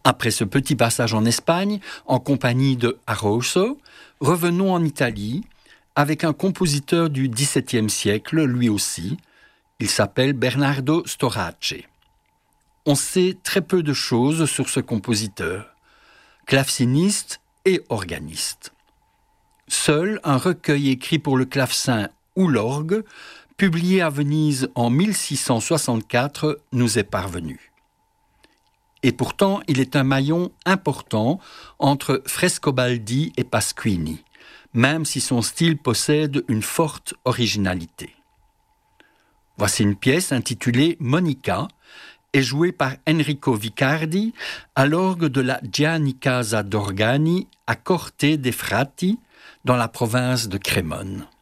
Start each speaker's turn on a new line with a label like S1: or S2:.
S1: Après ce petit passage en Espagne, en compagnie de Aroso, revenons en Italie avec un compositeur du XVIIe siècle, lui aussi. Il s'appelle Bernardo Storace. On sait très peu de choses sur ce compositeur, claveciniste et organiste. Seul un recueil écrit pour le clavecin ou l'orgue, publié à Venise en 1664, nous est parvenu. Et pourtant, il est un maillon important entre Frescobaldi et Pasquini, même si son style possède une forte originalité. Voici une pièce intitulée Monica et jouée par Enrico Vicardi à l'orgue de la Gianni Casa d'Organi à Corte dei Frati, dans la province de Crémone.